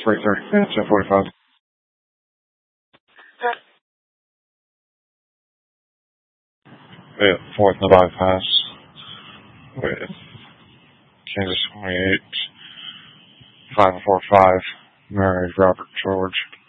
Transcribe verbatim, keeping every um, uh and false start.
three thirty, ten forty-five. Yeah, fourth and the bypass. With Kansas twenty-eight, five four five, Mary Robert George.